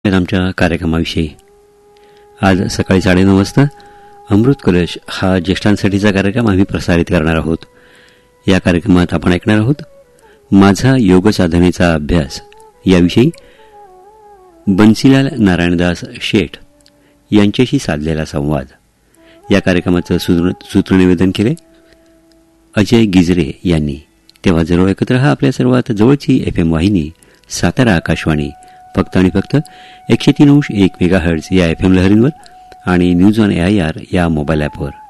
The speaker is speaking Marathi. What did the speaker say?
आमच्या कार्यक्रमाविषयी आज सकाळी 9:30 वाजता अमृत कलश हा ज्येष्ठांसाठीचा कार्यक्रम आम्ही प्रसारित करणार आहोत. या कार्यक्रमात आपण ऐकणार आहोत माझा योग साधनेचा अभ्यास याविषयी बन्सीलाल नारायणदास शेठ यांच्याशी साधलेला संवाद. या कार्यक्रमाचं सूत्रनिवेदन केले अजय गिजरे यांनी. तेव्हा जरूर एकत्र हा आपल्या सर्वात जवळची FM वाहिनी सातारा आकाशवाणी फक्त आणि फक्त 103.1 मेगाहर्ट्झ या FM लहरींवर आणि न्यूज ऑन AIR या मोबाईल ॲपवर.